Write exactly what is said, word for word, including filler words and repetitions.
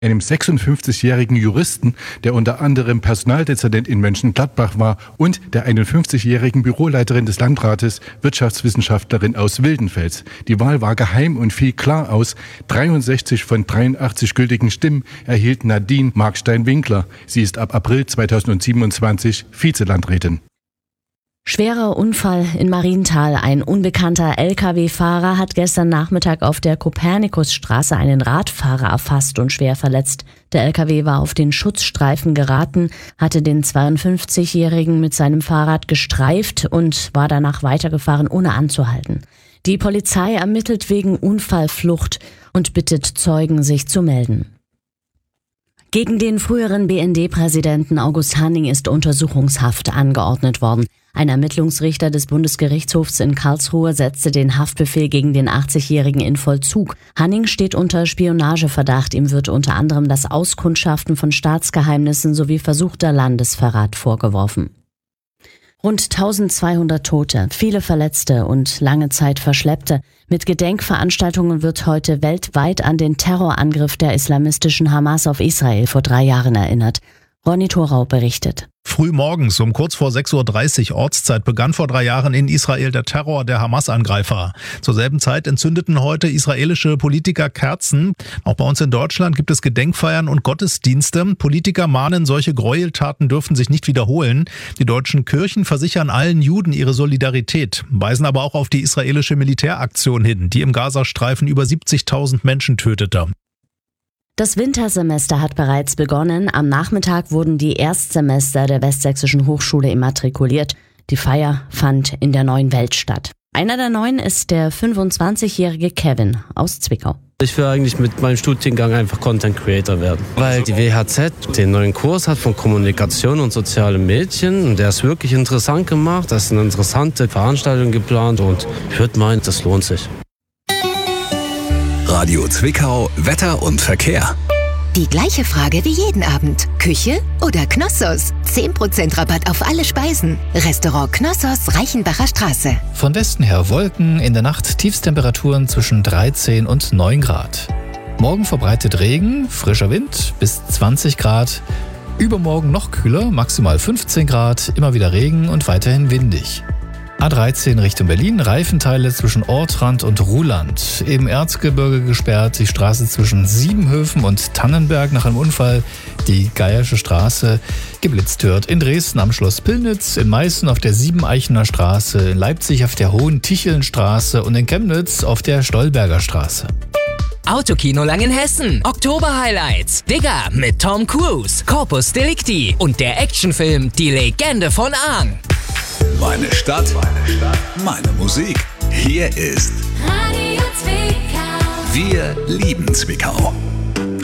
Einem sechsundfünfzigjährigen Juristen, der unter anderem Personaldezernent in Mönchengladbach war, und der einundfünfzigjährigen Büroleiterin des Landrates, Wirtschaftswissenschaftlerin aus Wildenfels. Die Wahl war geheim und fiel klar aus. dreiundsechzig von dreiundachtzig gültigen Stimmen erhielt Nadine Markstein-Winkler. Sie ist ab April zweitausendsiebenundzwanzig Vizelandrätin. Schwerer Unfall in Marienthal. Ein unbekannter L K W-Fahrer hat gestern Nachmittag auf der Kopernikusstraße einen Radfahrer erfasst und schwer verletzt. Der L K W war auf den Schutzstreifen geraten, hatte den zweiundfünfzigjährigen mit seinem Fahrrad gestreift und war danach weitergefahren, ohne anzuhalten. Die Polizei ermittelt wegen Unfallflucht und bittet Zeugen, sich zu melden. Gegen den früheren B N D-Präsidenten August Hanning ist Untersuchungshaft angeordnet worden. Ein Ermittlungsrichter des Bundesgerichtshofs in Karlsruhe setzte den Haftbefehl gegen den achtzigjährigen in Vollzug. Hanning steht unter Spionageverdacht. Ihm wird unter anderem das Auskundschaften von Staatsgeheimnissen sowie versuchter Landesverrat vorgeworfen. Rund eintausendzweihundert Tote, viele Verletzte und lange Zeit Verschleppte. Mit Gedenkveranstaltungen wird heute weltweit an den Terrorangriff der islamistischen Hamas auf Israel vor drei Jahren erinnert. Ronny Thorau berichtet. Früh morgens um kurz vor sechs Uhr dreißig Ortszeit begann vor drei Jahren in Israel der Terror der Hamas-Angreifer. Zur selben Zeit entzündeten heute israelische Politiker Kerzen. Auch bei uns in Deutschland gibt es Gedenkfeiern und Gottesdienste. Politiker mahnen, solche Gräueltaten dürfen sich nicht wiederholen. Die deutschen Kirchen versichern allen Juden ihre Solidarität, weisen aber auch auf die israelische Militäraktion hin, die im Gazastreifen über siebzigtausend Menschen tötete. Das Wintersemester hat bereits begonnen. Am Nachmittag wurden die Erstsemester der Westsächsischen Hochschule immatrikuliert. Die Feier fand in der Neuen Welt statt. Einer der Neuen ist der fünfundzwanzigjährige Kevin aus Zwickau. Ich will eigentlich mit meinem Studiengang einfach Content Creator werden, weil die W H Z den neuen Kurs hat von Kommunikation und soziale Medien und der ist wirklich interessant gemacht. Da ist eine interessante Veranstaltung geplant und ich würde meinen, das lohnt sich. Radio Zwickau, Wetter und Verkehr. Die gleiche Frage wie jeden Abend. Küche oder Knossos? zehn Prozent Rabatt auf alle Speisen. Restaurant Knossos, Reichenbacher Straße. Von Westen her Wolken, in der Nacht Tiefstemperaturen zwischen dreizehn und neun Grad. Morgen verbreitet Regen, frischer Wind bis zwanzig Grad. Übermorgen noch kühler, maximal fünfzehn Grad, immer wieder Regen und weiterhin windig. A dreizehn Richtung Berlin, Reifenteile zwischen Ortrand und Ruhland. Im Erzgebirge gesperrt, die Straße zwischen Siebenhöfen und Tannenberg nach einem Unfall. Die Geiersche Straße geblitzt wird. In Dresden am Schloss Pillnitz, in Meißen auf der Siebeneichener Straße, in Leipzig auf der Hohen-Ticheln-Straße und in Chemnitz auf der Stolberger Straße. Autokino Langenhessen. Oktober-Highlights. Digger mit Tom Cruise, Corpus Delicti und der Actionfilm Die Legende von Aang. Meine Stadt, meine Stadt, meine Musik. Hier ist Radio Zwickau. Wir lieben Zwickau.